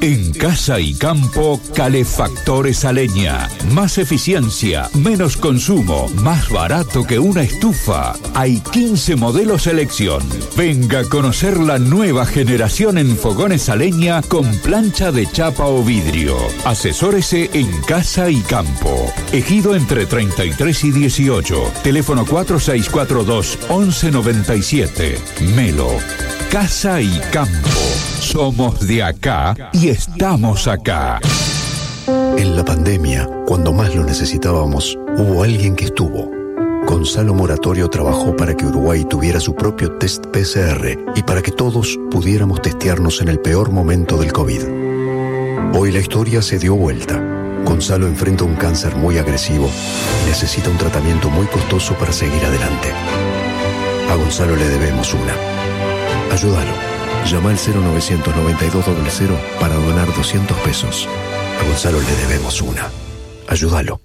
En Casa y Campo, calefactores a leña. Más eficiencia, menos consumo, más barato que una estufa. Hay 15 modelos elección. Venga a conocer la nueva generación en fogones a leña con plancha de chapa o vidrio. Asesórese en Casa y Campo. Ejido entre 33 y 18. Teléfono 4642-1197. Melo. Casa y Campo. Somos de acá y estamos acá. En la pandemia, cuando más lo necesitábamos, hubo alguien que estuvo. Gonzalo Moratorio trabajó para que Uruguay tuviera su propio test PCR y para que todos pudiéramos testearnos en el peor momento del COVID. Hoy la historia se dio vuelta. Gonzalo enfrenta un cáncer muy agresivo y necesita un tratamiento muy costoso para seguir adelante. A Gonzalo le debemos una. Ayúdalo. Llama al 0900-9200 para donar 200 pesos. A Gonzalo le debemos una. Ayúdalo.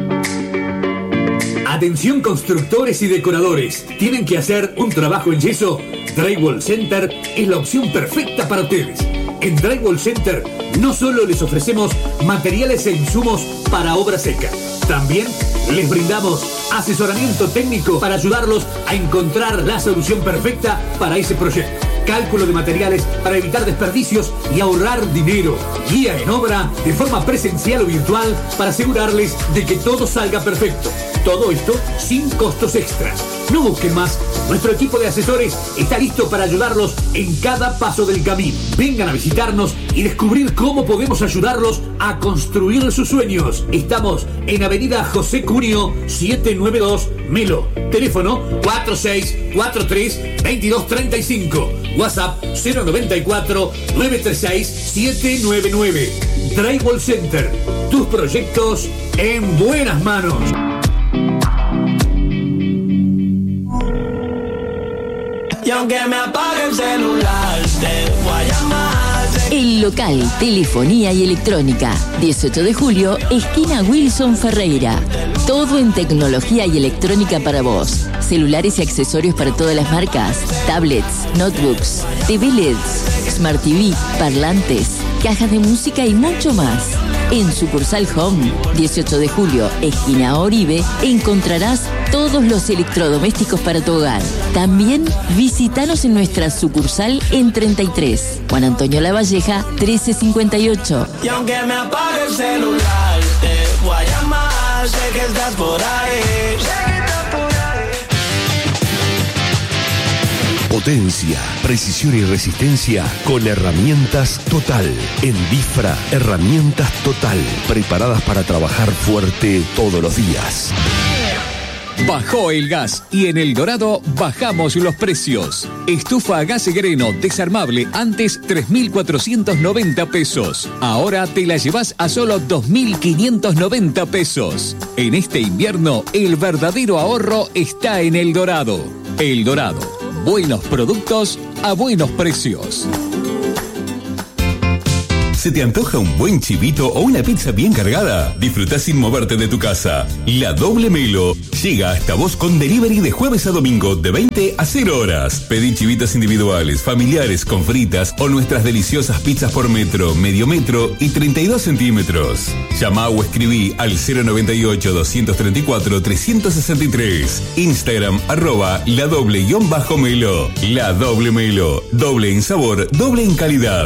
Atención constructores y decoradores. ¿Tienen que hacer un trabajo en yeso? Drywall Center es la opción perfecta para ustedes. En Drywall Center no solo les ofrecemos materiales e insumos para obra seca, también les brindamos asesoramiento técnico para ayudarlos a encontrar la solución perfecta para ese proyecto. Cálculo de materiales para evitar desperdicios y ahorrar dinero. Guía en obra de forma presencial o virtual para asegurarles de que todo salga perfecto. Todo esto sin costos extras. No busquen más. Nuestro equipo de asesores está listo para ayudarlos en cada paso del camino. Vengan a visitarnos y descubrir cómo podemos ayudarlos a construir sus sueños. Estamos en Avenida José Cunio 792 Melo. Teléfono 4643-2235. WhatsApp 094-936-799. Drywall Center. Tus proyectos en buenas manos. Y aunque me apague el celular, te voy a llamar. El Local, telefonía y electrónica. 18 de julio, esquina Wilson Ferreira. Todo en tecnología y electrónica para vos. Celulares y accesorios para todas las marcas. Tablets, notebooks, TV LEDs, Smart TV, parlantes, cajas de música y mucho más. En Sucursal Home, 18 de julio, esquina Oribe, encontrarás todos los electrodomésticos para tu hogar. También visítanos en nuestra sucursal en 33, Juan Antonio Lavalleja, 1358. Y aunque me apague el celular, te voy a llamar, sé que estás por ahí. Potencia, precisión y resistencia con herramientas Total. En Difra, herramientas Total, preparadas para trabajar fuerte todos los días. Bajó el gas y en El Dorado bajamos los precios. Estufa a gas Greno desarmable, antes 3.490 pesos. Ahora te la llevas a solo 2.590 pesos. En este invierno, el verdadero ahorro está en El Dorado. El Dorado. Buenos productos a buenos precios. ¿Se te antoja un buen chivito o una pizza bien cargada? Disfruta sin moverte de tu casa. La Doble Melo llega hasta vos con delivery de jueves a domingo de 20 a 0 horas. Pedí chivitas individuales, familiares, con fritas o nuestras deliciosas pizzas por metro, medio metro y 32 centímetros. Llama o escribí al 098-234-363. Instagram @ladoble_melo. La Doble Melo. Doble en sabor, doble en calidad.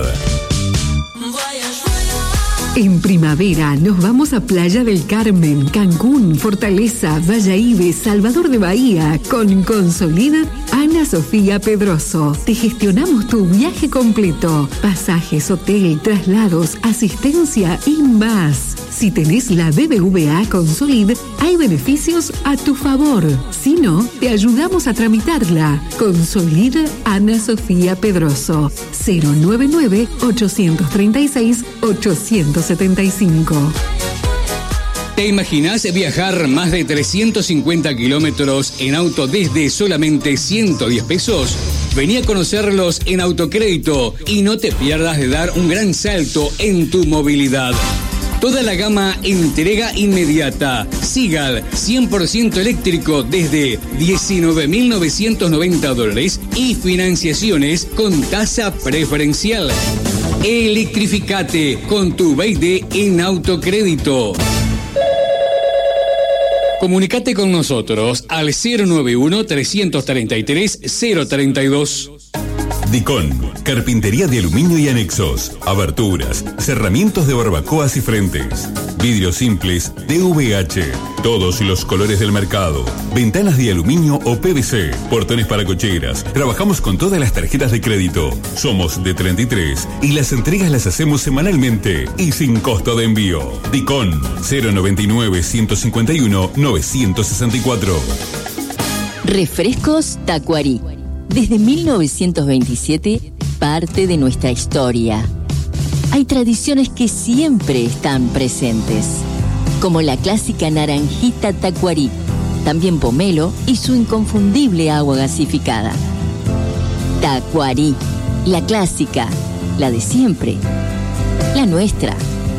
En primavera nos vamos a Playa del Carmen, Cancún, Fortaleza, Valladolid, Salvador de Bahía. Con Consolid, Ana Sofía Pedroso. Te gestionamos tu viaje completo. Pasajes, hotel, traslados, asistencia y más. Si tenés la BBVA Consolid, hay beneficios a tu favor. Si no, te ayudamos a tramitarla. Consolid, Ana Sofía Pedroso. 099-836-875. ¿Te imaginas viajar más de 350 kilómetros en auto desde solamente 110 pesos? Vení a conocerlos en Autocrédito y no te pierdas de dar un gran salto en tu movilidad. Toda la gama entrega inmediata. Sigal 100% eléctrico desde $19.990 y financiaciones con tasa preferencial. Electrificate con tu BYD en Autocrédito. Comunicate con nosotros al 091-333-032. Dicon, carpintería de aluminio y anexos, aberturas, cerramientos de barbacoas y frentes, vidrios simples DVH, todos los colores del mercado, ventanas de aluminio o PVC, portones para cocheras. Trabajamos con todas las tarjetas de crédito. Somos de 33 y las entregas las hacemos semanalmente y sin costo de envío. Dicon 099-151-964. Refrescos Tacuarí. Desde 1927, parte de nuestra historia. Hay tradiciones que siempre están presentes, como la clásica naranjita Tacuarí, también pomelo y su inconfundible agua gasificada. Tacuarí, la clásica, la de siempre, la nuestra.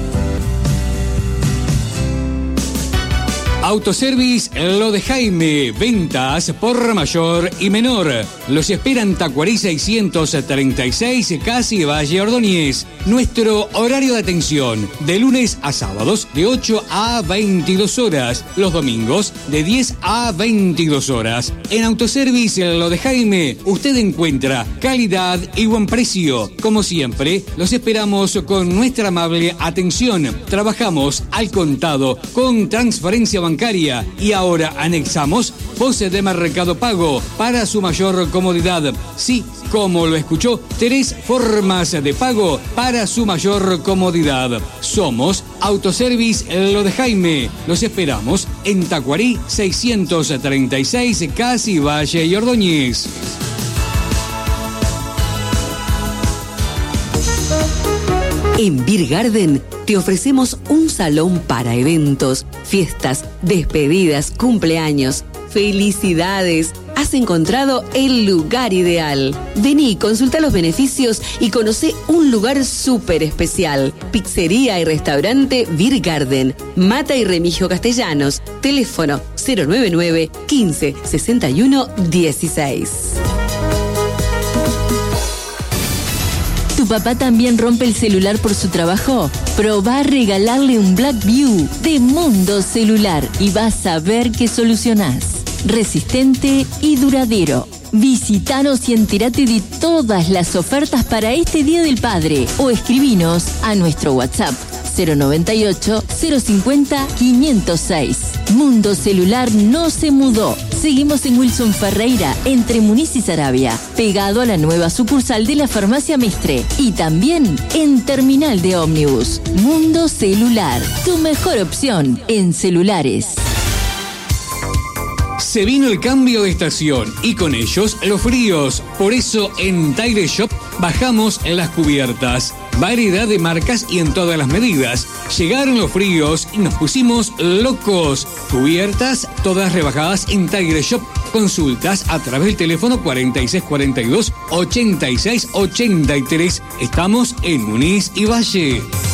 Autoservice Lo de Jaime, ventas por mayor y menor. Los esperan Tacuarí 636, casi Valle Ordóñez. Nuestro horario de atención, de lunes a sábados, de 8 a 22 horas. Los domingos, de 10 a 22 horas. En Autoservice Lo de Jaime, usted encuentra calidad y buen precio. Como siempre, los esperamos con nuestra amable atención. Trabajamos al contado, con transferencia bancaria y ahora anexamos pose de Mercado Pago para su mayor comodidad. Sí, como lo escuchó, 3 formas de pago para su mayor comodidad. Somos Autoservice Lo de Jaime. Los esperamos en Tacuarí 636, casi Valle y Ordóñez. En Beer Garden te ofrecemos un salón para eventos, fiestas, despedidas, cumpleaños. ¡Felicidades! Has encontrado el lugar ideal. Vení, consulta los beneficios y conoce un lugar súper especial. Pizzería y restaurante Beer Garden. Mata y Remigio Castellanos. Teléfono 099 15 61 16. ¿Tu papá también rompe el celular por su trabajo? Probá regalarle un Blackview de Mundo Celular y vas a ver qué solucionás. Resistente y duradero. Visítanos y entérate de todas las ofertas para este Día del Padre o escribinos a nuestro WhatsApp 098-050-506. Mundo Celular no se mudó. Seguimos en Wilson Ferreira, entre Muniz y Saravia, pegado a la nueva sucursal de la Farmacia Mestre y también en Terminal de Ómnibus. Mundo Celular, tu mejor opción en celulares. Se vino el cambio de estación y con ellos los fríos. Por eso en Tire Shop bajamos las cubiertas. Variedad de marcas y en todas las medidas. Llegaron los fríos y nos pusimos locos. Cubiertas todas rebajadas en Tire Shop. Consultas a través del teléfono 4642-8683. Estamos en Muniz y Valle.